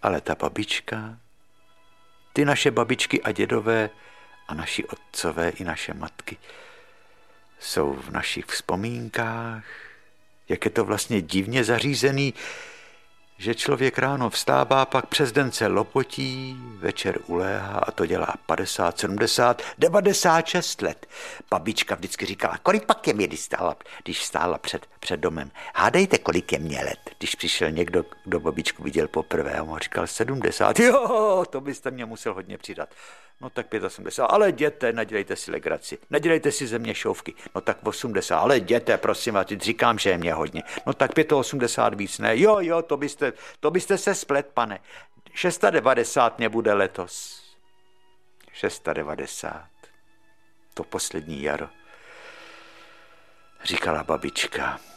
Ale ta babička, ty naše babičky a dědové a naši otcové i naše matky jsou v našich vzpomínkách, jak je to vlastně divně zařízený, že člověk ráno vstává, pak přes den se lopotí, večer uléhá a to dělá 50, 70, 96 let. Babička vždycky říkala, kolik pak je mě, když stála před domem. Hádejte, kolik je mě let. Když přišel někdo, kdo babičku viděl poprvé, a mu říkal 70. Jo, to byste mě musel hodně přidat. No tak 85, ale jděte, nedělejte si legraci, nedělejte si ze mě šouvky. No tak 80, ale jděte, prosím vás, říkám, že je mě hodně. No tak 85 víc, ne, jo, to byste se splet, pane. 690 mě bude letos. 690, to poslední jaro, říkala babička.